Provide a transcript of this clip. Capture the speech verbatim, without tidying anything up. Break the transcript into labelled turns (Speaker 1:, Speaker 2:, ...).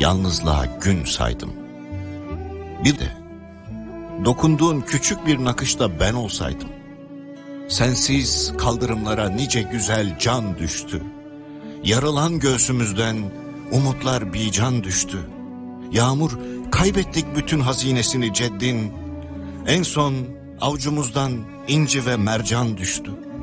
Speaker 1: yalnızlığa gün saydım. Bir de dokunduğun küçük bir nakışta ben olsaydım. Sensiz kaldırımlara nice güzel can düştü. Yarılan göğsümüzden umutlar bican düştü. Yağmur kaybettik bütün hazinesini ceddin. En son avucumuzdan inci ve mercan düştü.